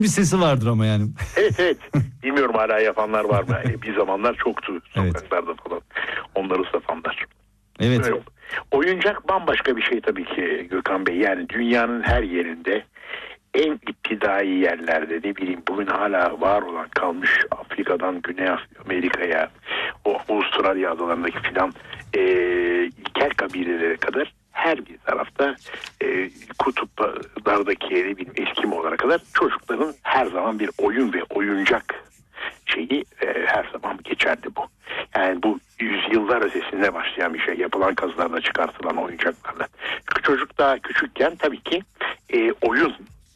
Bir sesi vardır ama yani. Evet evet. Bilmiyorum hala yapanlar var mı? Bir zamanlar çoktu Evet. sokaklarda falan. Onları satanlar. Evet. Böyle. Oyuncak bambaşka bir şey tabii ki Gökhan Bey. Yani dünyanın her yerinde, en iptidai yerlerde, ne bileyim bugün hala var olan kalmış Afrika'dan Güney Amerika'ya, o Avustralya adalarındaki filan ilkel kabilelere kadar her bir tarafta kutuplardaki ne bileyim Eskimo'lara kadar çocukların her zaman bir oyun ve oyuncak şeyi her zaman geçerli bu. Yani bu yüzyıllar ötesinde başlayan bir şey. Yapılan kazılarda çıkartılan oyuncaklarla. Çünkü çocuk daha küçükken tabii ki oyun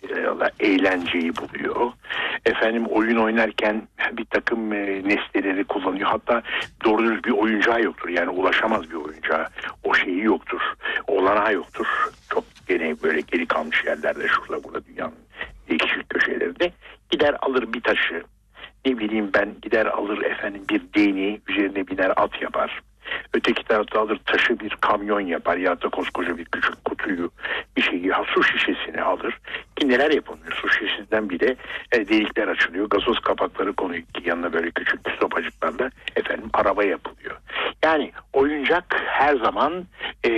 eğlenceyi buluyor. Efendim oyun oynarken bir takım nesneleri kullanıyor. Hatta doğru düz bir oyuncağı yoktur. Yani ulaşamaz bir oyuncağa. O şeyi yoktur. Olanağı yoktur. Çok gene böyle geri kalmış yerlerde, şurada burada dünyanın değişik köşelerinde gider alır bir taşı. Ne bileyim ben, gider alır efendim bir değneği, üzerine biner at yapar. Öteki tarafta alır taşı bir kamyon yapar ya da koskoca bir küçük kutuyu, bir şeyi, su şişesini alır. Ki neler yapılıyor, su şişesinden bile delikler açılıyor, gazoz kapakları konuyor ki yanına böyle küçük sopacıklarla efendim araba yapılıyor. Yani oyuncak her zaman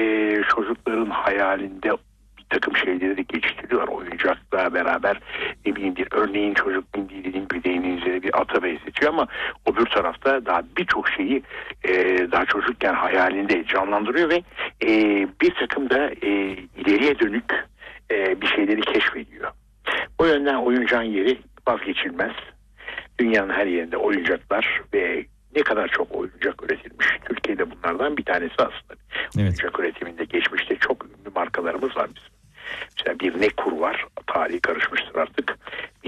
çocukların hayalinde bir takım şeyleri de geçiştiriyorlar. Oyuncakla beraber ne bileyim bir örneğin çocuk bindiğinin bileğinin üzerine bir ata benzetiyor ama öbür tarafta daha birçok şeyi daha çocukken hayalinde canlandırıyor ve bir takım da ileriye dönük bir şeyleri keşfediyor. O yönden oyuncağın yeri vazgeçilmez. Dünyanın her yerinde oyuncaklar ve ne kadar çok oyuncak üretilmiş. Türkiye'de bunlardan bir tanesi aslında. Evet. Oyuncak üretiminde geçmişte çok ünlü markalarımız var bizim. Mesela bir Nekur var. Tarihi karışmıştır artık.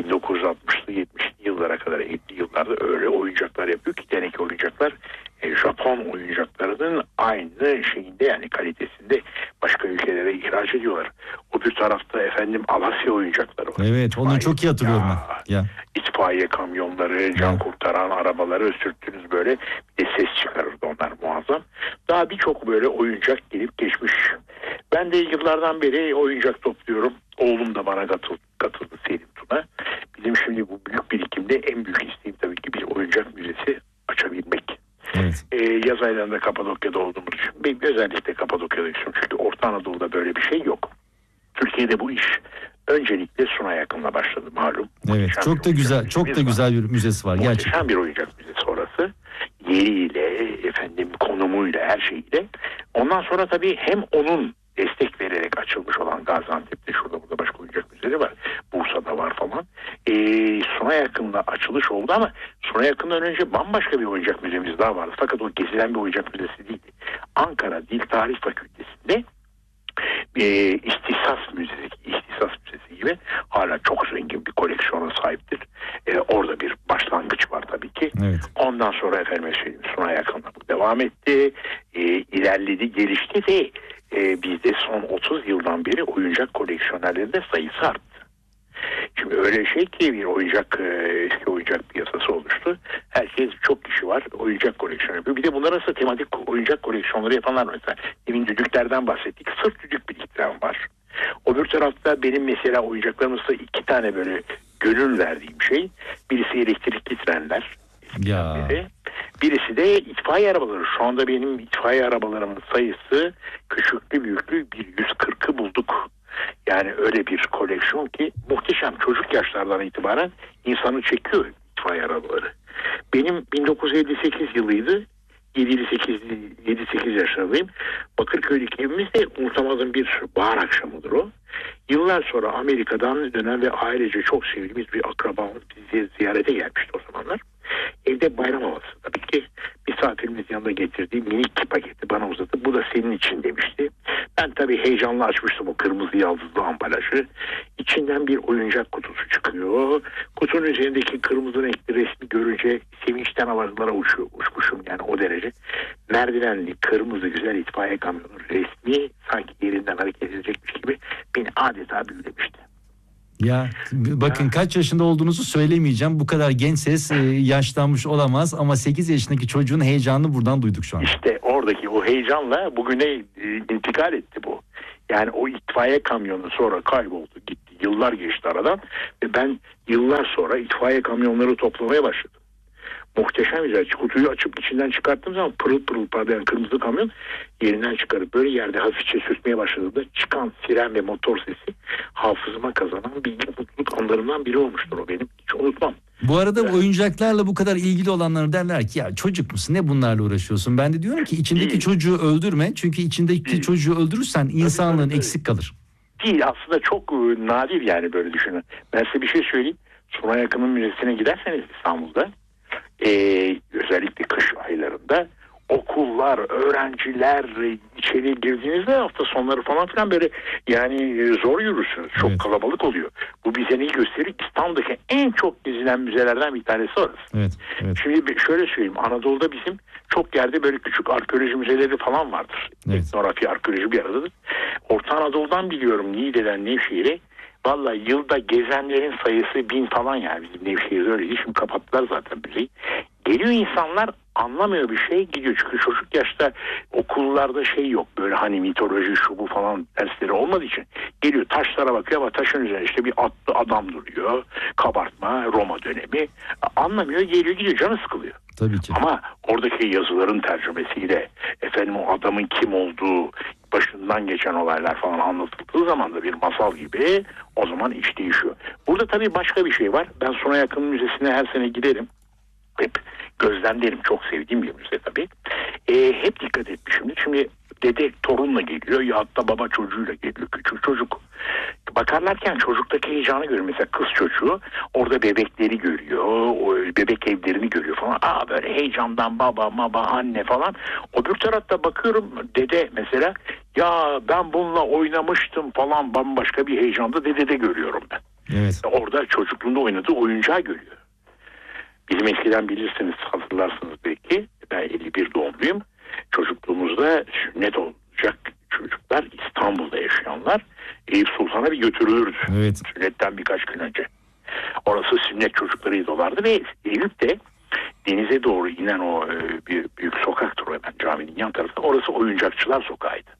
1960'lı 70'li yıllara kadar, 50'li yıllarda öyle oyuncaklar yapıyor ki teneke oyuncaklar Japon oyuncaklarının aynı şeyinde, yani kalitesinde başka ülkelere ihraç ediyorlar. O bir tarafta efendim Alasya oyuncakları var. Evet, onu çok iyi hatırlıyorum ben. Ya. İtfaiye kamyonları, can kurtaran arabaları sürttünüz böyle, bir de ses çıkarırdı onlar muazzam. Daha birçok böyle oyuncak gelip geçmiş. Ben de yıllardan beri oyuncak topluyorum. Oğlum da bana katıldı, Selim Tuna. Bizim şimdi bu büyük birikimde en büyük isteğim tabii ki bir oyuncak müzesi açabilmek. Evet. Yaz aylarında Kapadokya'da olduğumuz için, ben özellikle Kapadokya'da yaşıyorum çünkü Orta Anadolu'da böyle bir şey yok. Türkiye'de bu iş öncelikle Suna yakınla başladı malum. Evet, Muhteşem çok da güzel, çok da güzel bir müzesi var Muhteşem gerçekten. bir oyuncak müzesi orası. Yeriyle, efendim konumuyla, her şeyiyle. Ondan sonra tabii hem onun destek vererek açılmış olan Gaziantep'te, şurada burada başka oyuncak müzeleri var. Bursa'da var falan. Suna yakınla açılış oldu ama Suna yakından önce bambaşka bir oyuncak müzemiz daha vardı. Fakat o gezilen bir oyuncak müzesi değildi. Ankara Dil Tarih Fakültesi'nde İhtisas Müzesi gibi hala çok zengin bir koleksiyona sahiptir. Orada bir başlangıç var tabii ki. Evet. Ondan sonra efendim Suna yakınla bu devam etti. İlerledi, gelişti ve bizde son 30 yıldan beri oyuncak koleksiyonerlerinde sayısı arttı. Şimdi öyle şey ki bir oyuncak, eski oyuncak piyasası oluştu. Herkes, çok kişi var oyuncak koleksiyonu yapıyor. Bir de bunlar arasında tematik oyuncak koleksiyonları yapanlar var. Mesela demin düdüklerden bahsettik. Sırf düdük biriktiren var. Öbür tarafta benim mesela oyuncaklarımızda 2 tane böyle gönül verdiğim şey. Birisi elektrikli trenler. Ya. Birisi de itfaiye arabaları. Şu anda benim itfaiye arabalarımın sayısı küçüklü büyüklü bir 140'ı bulduk. Yani öyle bir koleksiyon ki muhteşem. Çocuk yaşlardan itibaren insanı çekiyor itfaiye arabaları. Benim 1958 yılıydı. 7-8 yaşındayım. Bakırköy'deki evimizde unutamadığım bir bahar akşamıdır o. Yıllar sonra Amerika'dan dönen ve ailece çok sevdiğimiz bir akrabamız bizi ziyarete gelmişti o zamanlar. Evde bayram havası. Tabii ki misafirimiz yanında getirdiği minik paketi bana uzattı. Bu da senin için demişti. Ben tabii heyecanla açmıştım o kırmızı yaldızlı ambalajı. İçinden bir oyuncak kutusu çıkıyor. Kutunun üzerindeki kırmızı renkli resmi görünce sevinçten havalara uçmuşum yani, o derece. Merdivenli kırmızı güzel itfaiye kamyonu resmi sanki yerinden hareket edecekmiş gibi beni adeta büyülemişti. Ya bakın, kaç yaşında olduğunuzu söylemeyeceğim. Bu kadar gençseniz yaşlanmış olamaz ama 8 yaşındaki çocuğun heyecanını buradan duyduk şu an. İşte oradaki o heyecanla bugüne intikal etti bu. Yani o itfaiye kamyonu sonra kayboldu gitti Yıllar geçti aradan ve ben yıllar sonra itfaiye kamyonları toplamaya başladım. Muhteşem güzel. Kutuyu açıp içinden çıkarttığım zaman pırıl pırıl parlayan kırmızı kamyon yerinden çıkarıp böyle yerde hafifçe sürtmeye başladığımda çıkan siren ve motor sesi hafızıma kazanan bir mutluluk anlarından biri olmuştur o benim. Hiç unutmam. Bu arada oyuncaklarla bu kadar ilgili olanlar derler ki ya çocuk musun, ne bunlarla uğraşıyorsun? Ben de diyorum ki içindeki çocuğu öldürme. Çünkü içindeki çocuğu öldürürsen insanlığın eksik kalır. Değil, aslında çok nadir yani böyle düşünün. Ben size bir şey söyleyeyim. Sunay Akın'ın müzesine giderseniz İstanbul'da özellikle kış aylarında okullar, öğrenciler içeriye girdiğinizde hafta sonları falan filan böyle yani zor yürürsünüz. Çok kalabalık oluyor. Bu bize neyi gösterir? İstanbul'daki en çok gezilen müzelerden bir tanesi orası. Evet. Şimdi şöyle söyleyeyim. Anadolu'da bizim çok yerde böyle küçük arkeoloji müzeleri falan vardır. Etnografi, arkeoloji bir aradadır. Orta Anadolu'dan biliyorum Niğde'den Nevşehir'e. Valla yılda gezenlerin sayısı 1000 falan yani. Bizim Nevşehir'de öyleydi. Şimdi kapattılar zaten müzeyi. Geliyor insanlar, anlamıyor bir şey, gidiyor. Çünkü çocuk yaşta okullarda şey yok. Böyle hani mitoloji şu bu falan dersleri olmadığı için. Geliyor taşlara bakıyor ama taşın üzerine işte bir atlı adam duruyor. Kabartma, Roma dönemi. Anlamıyor, geliyor gidiyor, canı sıkılıyor. Tabii ki. Ama oradaki yazıların tercümesiyle efendim o adamın kim olduğu, başından geçen olaylar falan anlatıldığı zaman da bir masal gibi o zaman iş değişiyor. Burada tabii başka bir şey var. Ben Sunay Akın Müzesi'ne her sene giderim. Hep gözlemlerim. Çok sevdiğim bir müze tabii. Hep dikkat etmişimdir. Şimdi dede torunla geliyor ya da baba çocuğuyla geliyor. Küçük çocuk. Bakarlarken çocuktaki heyecanı görüyor. Mesela kız çocuğu orada bebekleri görüyor. O bebek evlerini görüyor falan. Böyle heyecandan baba, anne falan. Öbür tarafta bakıyorum dede mesela ya ben bununla oynamıştım falan, bambaşka bir heyecanda dedede görüyorum ben. Evet. Orada çocukluğunda oynadığı oyuncağı görüyor. Bizim eskiden bilirsiniz, hatırlarsınız belki. Ben 51 doğumluyum. Çocukluğumuzda sünnet olacak çocuklar İstanbul'da yaşayanlar Eyüp Sultan'a bir götürülürdü. Evet. Sünnetten birkaç gün önce. Orası sünnet çocukları dolardı ve Eyüp'te denize doğru inen o bir büyük sokaktır o hemen caminin yan tarafında. Orası oyuncakçılar sokağıydı.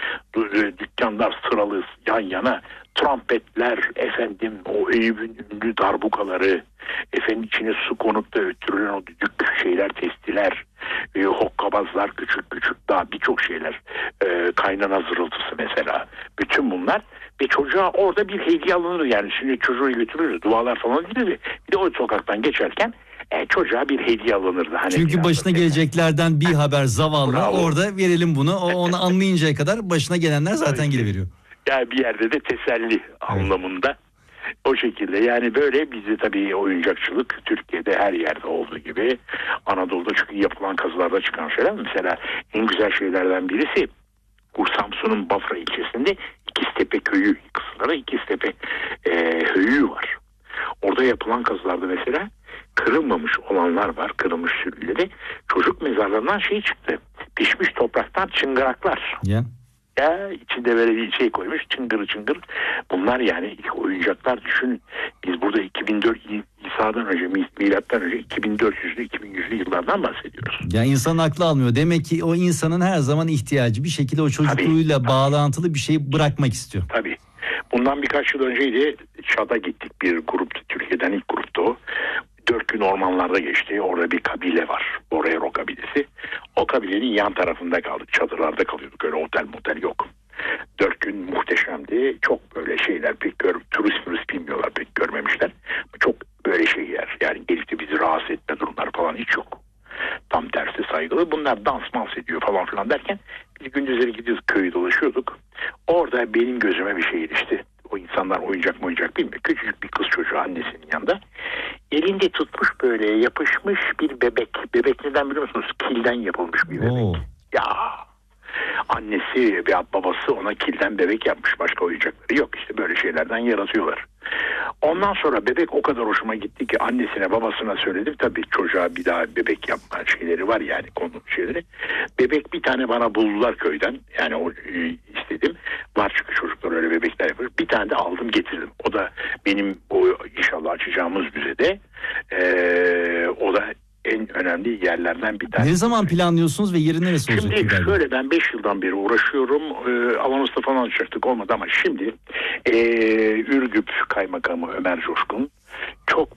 Dükkanlar sıralı yan yana, trompetler, efendim o Eyüp'ün ünlü darbukaları, efendim içine su konup da öttürülen o düdük şeyler, testiler, hokkabazlar, küçük daha birçok şeyler, kaynana zırıltısı mesela, bütün bunlar ve çocuğa orada bir hediye alınır yani. Şimdi çocuğu götürürüz, dualar falan değil. Bir de o sokaktan geçerken çocuğa bir hediye alınırdı. Hani çünkü başına geleceklerden bir haber zavallı. Bravo. Orada verelim bunu. O onu anlayıncaya kadar başına gelenler zaten geliveriyor. Yani bir yerde de teselli anlamında. O şekilde yani böyle bizde tabii oyuncakçılık Türkiye'de her yerde olduğu gibi Anadolu'da çünkü yapılan kazılarda çıkan şeyler. Mesela en güzel şeylerden birisi Samsun'un Bafra ilçesinde İkiztepe köyü kısımları İkiztepe höyüğü var. Orada yapılan kazılarda mesela kırılmamış olanlar var, kırılmış sürüleri. Çocuk mezarlarından şey çıktı. Pişmiş topraktan çıngıraklar. Ya içinde böyle bir şey koymuş, çıngır. Bunlar yani ilk oyuncaklar, düşünün. Biz burada 2004 İsa'dan önce, milattan önce 2400'lü 2100'lü yıllardan bahsediyoruz. Ya insan aklı almıyor. Demek ki o insanın her zaman ihtiyacı, bir şekilde o çocukluğuyla bağlantılı bir şey bırakmak istiyor. Tabii. Bundan birkaç yıl önceydi. Çad'a gittik, bir gruptu. Türkiye'den ilk gruptu o. 4 gün ormanlarda geçti. Orada bir kabile var. Borero kabilesi. O kabilenin yan tarafında kaldık. Çadırlarda kalıyorduk. Öyle otel yok. 4 gün muhteşemdi. Çok böyle şeyler pek turist bilmiyorlar, pek görmemişler. Çok böyle şeyler. Yani gelip de bizi rahatsız etme durumları falan hiç yok. Tam tersi saygılı. Bunlar dans ediyor falan filan derken biz gündüzleri gidiyoruz, köyü dolaşıyorduk. Orada benim gözüme bir şey ilişti. O insanlar oyuncak bilmiyor. Küçücük bir kız çocuğu annesinin yanında. Elinde tutmuş böyle yapışmış bir bebek. Bebek neden biliyor musunuz? Kilden yapılmış bir bebek. Oo. Ya annesi veya babası ona kilden bebek yapmış. Başka oyuncakları yok. İşte böyle şeylerden yaratıyorlar. Ondan sonra bebek o kadar hoşuma gitti ki annesine babasına söyledim. Tabii çocuğa bir daha bebek yapma şeyleri var yani, konu şeyleri. Bebek bir tane bana buldular köyden. Yani o istedim. Var çünkü çocuklar öyle bebekler yapıyor. Bir tane de aldım getirdim. O da benim o inşallah açacağımız müzede. O da en önemli yerlerden bir tanesi. Ne zaman planlıyorsunuz ve yeri neresi olacak? Şimdi Turgay Bey? şöyle, ben 5 yıldan beri uğraşıyorum. Avanos'ta falan açacaktık, olmadı ama şimdi Ürgüp Kaymakamı Ömer Coşkun çok